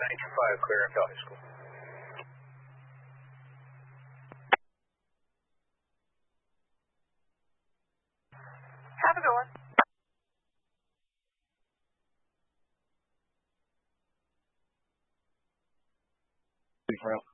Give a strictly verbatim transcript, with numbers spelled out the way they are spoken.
nine two five, clear F L High School. Have a good one. Route.